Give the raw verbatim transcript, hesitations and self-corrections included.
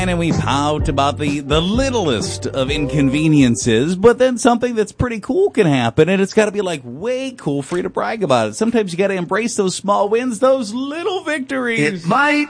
And we pout about the, the littlest of inconveniences, but then something that's pretty cool can happen, and it's got to be like way cool for you to brag about it. Sometimes you got to embrace those small wins, those little victories. It might